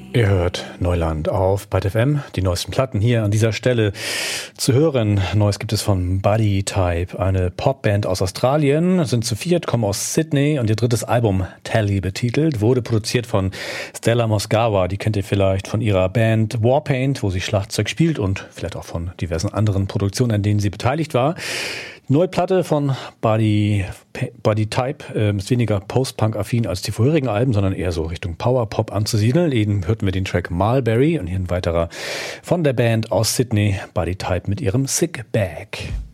Ihr hört Neuland auf Byte FM, die neuesten Platten hier an dieser Stelle zu hören. Neues gibt es von Body Type, eine Popband aus Australien, sind zu viert, kommen aus Sydney und ihr drittes Album Tally betitelt, wurde produziert von Stella Mosgava, die kennt ihr vielleicht von ihrer Band Warpaint, wo sie Schlagzeug spielt und vielleicht auch von diversen anderen Produktionen, an denen sie beteiligt war. Neue Platte von Body Type ist weniger Post-Punk-affin als die vorherigen Alben, sondern eher so Richtung Power-Pop anzusiedeln. Eben hörten wir den Track Mulberry und hier ein weiterer von der Band aus Sydney, Body Type mit ihrem Sick Bag.